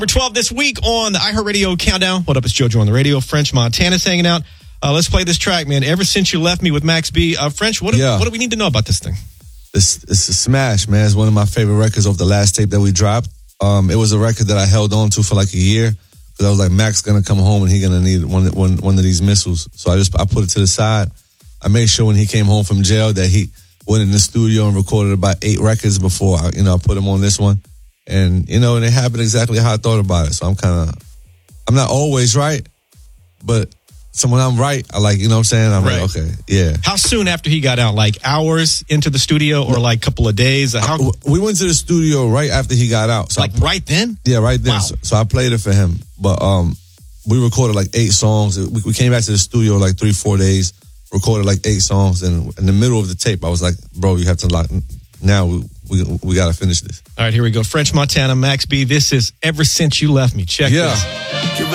Number 12 this week on the iHeartRadio Countdown. What up, it's JoJo on the radio. French Montana's hanging out. Let's play this track, man. Ever Since You Left Me with Max B. French, what do we need to know about this thing? It's a smash, man. It's one of my favorite records off the last tape that we dropped. It was a record that I held on to for like a year because I was like, Max gonna come home and he gonna need one of these missiles. So I put it to the side. I made sure when he came home from jail that he went in the studio and recorded about 8 records before I put him on this one. And and it happened exactly how I thought about it. So I'm not always right, but when I'm right, I like, what I'm saying? I'm right. Like, okay, yeah. How soon after he got out? Like hours into the studio or like a couple of days? We went to the studio right after he got out. So right then? Yeah, right then. Wow. So I played it for him. But we recorded like 8 songs. We came back to the studio like 3-4 days, recorded like 8 songs. And in the middle of the tape, I was like, bro, you have to now we got to finish this. All right, here we go. French Montana, Max B. This is Ever Since You Left Me. Check this.